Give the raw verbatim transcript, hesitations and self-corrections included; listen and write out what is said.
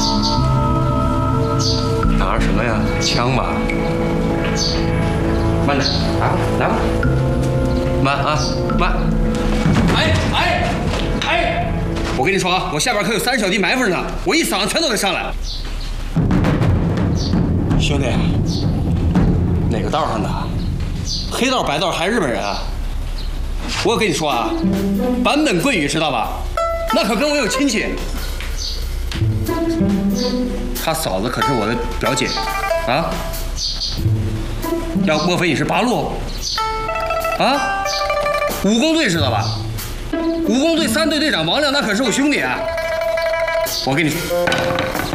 拿着什么呀？枪吧。慢点啊，来吧。慢啊，慢。哎哎哎！我跟你说啊，我下边可有三十小弟埋伏着呢，我一嗓子全都得上来。兄弟，哪个道上的？黑道、白道还是日本人啊？我跟你说啊，坂本桂羽知道吧？那可跟我有亲戚。他嫂子可是我的表姐，啊？要莫非你是八路？啊？武工队知道吧？武工队三队队长王亮那可是我兄弟啊！我跟你说。